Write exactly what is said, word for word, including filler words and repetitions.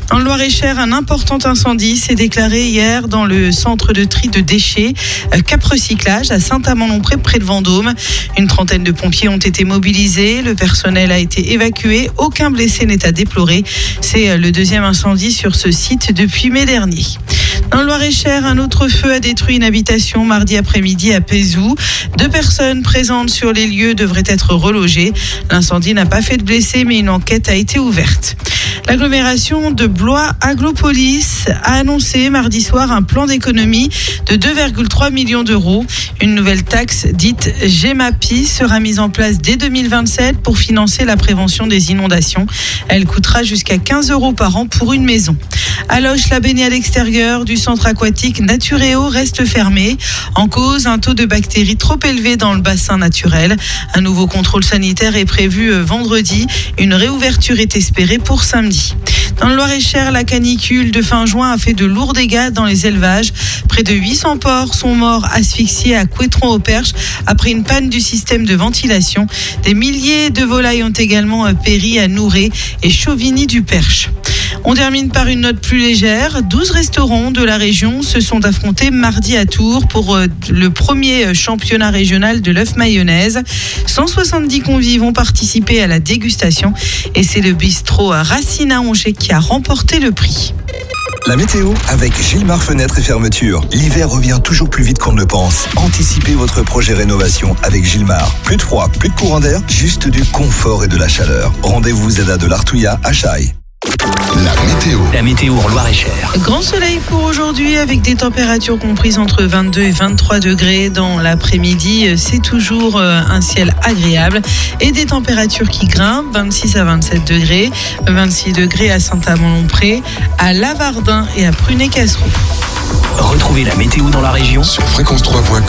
Dans le Loir-et-Cher, un important incendie s'est déclaré hier dans le centre de tri de déchets Cap Recyclage à Saint-Amand-Lompré, près de Vendôme. Une trentaine de pompiers ont été mobilisés. Le personnel a été évacué. Aucun blessé n'est à déplorer. C'est le deuxième incendie sur ce site depuis mai dernier. Dans le Loir-et-Cher, un autre feu a détruit une habitation mardi après-midi à Pézou. Deux personnes présentes sur les lieux devraient être relogées. L'incendie n'a pas fait de blessés, mais une enquête a été ouverte. L'agglomération de Blois-Aglopolis a annoncé mardi soir un plan d'économie de deux virgule trois millions d'euros. Une nouvelle taxe dite Gemapi sera mise en place dès deux mille vingt-sept pour financer la prévention des inondations. Elle coûtera jusqu'à quinze euros par an pour une maison. À Loches, la baignade extérieure du centre aquatique Naturéo reste fermée. En cause, un taux de bactéries trop élevé dans le bassin naturel. Un nouveau contrôle sanitaire est prévu vendredi. Une réouverture est espérée pour samedi. Dans le Loir-et-Cher, la canicule de fin juin a fait de lourds dégâts dans les élevages. Près de huit cents porcs sont morts asphyxiés à Couétron-au-Perche après une panne du système de ventilation. Des milliers de volailles ont également péri à Nouret et Chauvigny-du-Perche. On termine par une note plus légère. douze restaurants de la région se sont affrontés mardi à Tours pour le premier championnat régional de l'œuf mayonnaise. cent soixante-dix convives ont participé à la dégustation et c'est le bistrot Racine à Angers qui a remporté le prix. La météo avec Gilmar Fenêtres et Fermetures. L'hiver revient toujours plus vite qu'on ne le pense. Anticipez votre projet rénovation avec Gilmar. Plus de froid, plus de courant d'air, juste du confort et de la chaleur. Rendez-vous Zeda de l'Artouillat à Chaille. La météo. La météo en Loir-et-Cher. Grand soleil pour aujourd'hui avec des températures comprises entre vingt-deux et vingt-trois degrés. Dans l'après-midi, c'est toujours un ciel agréable et des températures qui grimpent, vingt-six à vingt-sept degrés, vingt-six degrés à Saint-Amand-Lompré, à Lavardin et à Prunay-Casseroux. Retrouvez la météo dans la région sur fréquence trois point com.